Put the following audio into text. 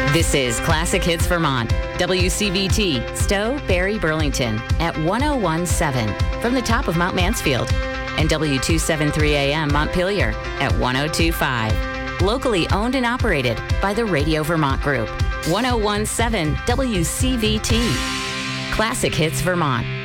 This is Classic Hits Vermont, WCVT, Stowe, Barrie, Burlington at 101.7 from the top of Mount Mansfield, and W273 AM Montpelier at 102.5. Locally owned and operated by the Radio Vermont Group. 101.7 WCVT. Classic Hits Vermont.